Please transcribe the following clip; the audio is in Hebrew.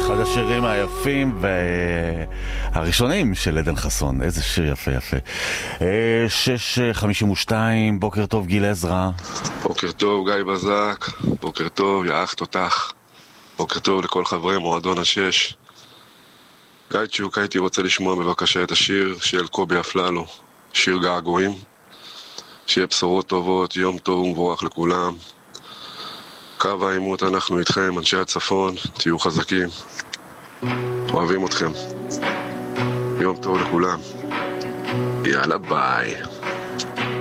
אחד השירים היפים והראשונים של עדן חסון. איזה שיר יפה יפה. 6:52, בוקר טוב גיל עזרא. בוקר טוב גיא בזק, בוקר טוב יאח תותח, בוקר טוב לכל חברי מועדון השש. גיא צ'וק, הייתי רוצה לשמוע בבקשה את השיר של קובי אפללו, שיר געגועים. שיהיה בשורות טובות, יום טוב ומבורך לכולם. קו העימות, אנחנו איתכם, אנשי הצפון, תהיו חזקים, אוהבים אתכם, יום טוב לכולם, יאללה ביי.